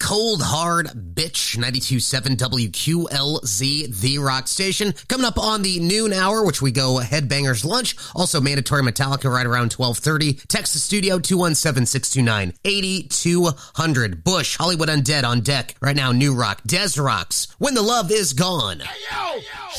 Cold Hard Bitch, 92.7 WQLZ, the rock station. Coming up on the noon hour, which we go Headbangers Lunch. Also mandatory Metallica right around 12:30. Text the studio 217-629-8200. Bush, Hollywood Undead on deck. Right now, new rock, Des Rocks, When the Love Is Gone. Hey, yo!